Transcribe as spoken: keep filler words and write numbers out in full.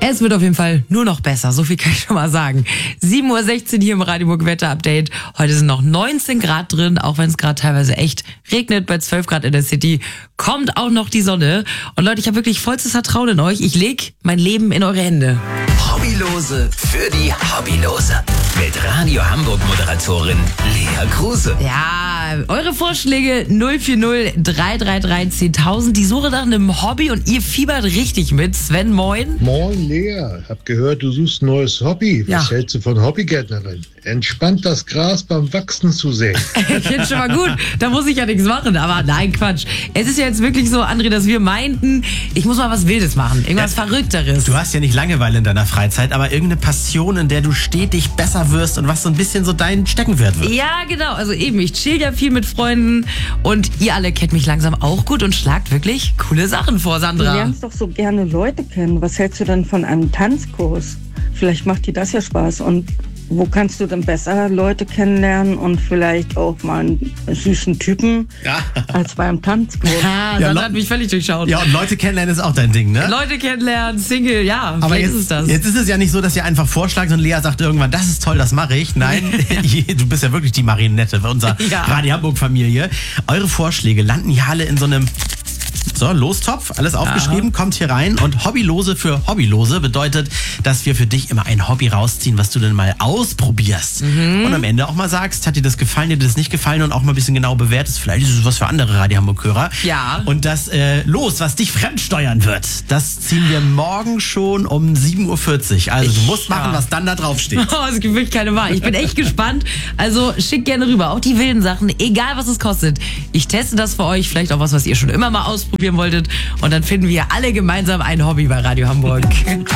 Es wird auf jeden Fall nur noch besser, so viel kann ich schon mal sagen. sieben Uhr sechzehn hier im Radio Hamburg Wetter-Update. Heute sind noch neunzehn Grad drin, auch wenn es gerade teilweise echt regnet, bei zwölf Grad in der City. Kommt auch noch die Sonne. Und Leute, ich habe wirklich vollstes Vertrauen in euch. Ich leg mein Leben in eure Hände. Hobbylose für die Hobbylose. Mit Radio Hamburg Moderatorin Lea Kruse. Ja, eure Vorschläge null vier null drei drei drei zehntausend. Die Suche nach einem Hobby und ihr fiebert richtig mit. Sven, moin. Moin Lea, hab gehört, du suchst ein neues Hobby. Was Ja. hältst du von Hobbygärtnerin? Entspannt das Gras beim Wachsen zu sehen. Ich finde schon mal gut, da muss ich ja nichts machen, aber nein, Quatsch. Es ist ja jetzt wirklich so, André, dass wir meinten, ich muss mal was Wildes machen, irgendwas Ja. Verrückteres. Du hast ja nicht Langeweile in deiner Freizeit, aber irgendeine Passion, in der du stetig besser wirst und was so ein bisschen so dein Steckenpferd wird. Ja, genau, also eben, ich chill ja viel mit Freunden und ihr alle kennt mich langsam auch gut und schlagt wirklich coole Sachen vor, Du Sandra. lernst doch so gerne Leute kennen. Was hältst du denn von einem Tanzkurs? Vielleicht macht dir das ja Spaß. Und wo kannst du denn besser Leute kennenlernen und vielleicht auch mal einen süßen Typen Ja. als beim Tanzkurs? Ah, Ja, Sandra Lo- hat mich völlig durchschaut. Ja, und Leute kennenlernen ist auch dein Ding, ne? Leute kennenlernen, Single, ja, Aber vielleicht jetzt ist es das. jetzt ist es ja nicht so, dass ihr einfach vorschlagt und Lea sagt irgendwann, das ist toll, das mache ich. Nein, du bist ja wirklich die Marionette bei unserer Ja. Radio Hamburg-Familie. Eure Vorschläge landen hier alle in so einem So, Lostopf, alles aufgeschrieben, kommt hier rein. Und Hobbylose für Hobbylose bedeutet, dass wir für dich immer ein Hobby rausziehen, was du dann mal ausprobierst. Und am Ende auch mal sagst, hat dir das gefallen, dir das nicht gefallen und auch mal ein bisschen genau bewertest. Vielleicht ist es was für andere Radio Hamburg-Hörer. Ja. Und das äh, Los, was dich fremdsteuern wird, das ziehen wir morgen schon um sieben Uhr vierzig. Also du musst machen, Ja. was dann da drauf steht. Oh, es gibt wirklich keine Wahl. Ich bin echt gespannt. Also schickt gerne rüber. Auch die wilden Sachen, egal was es kostet. Ich teste das für euch. Vielleicht auch was, was ihr schon immer mal ausprobieren wolltet. Und dann finden wir alle gemeinsam ein Hobby bei Radio Hamburg.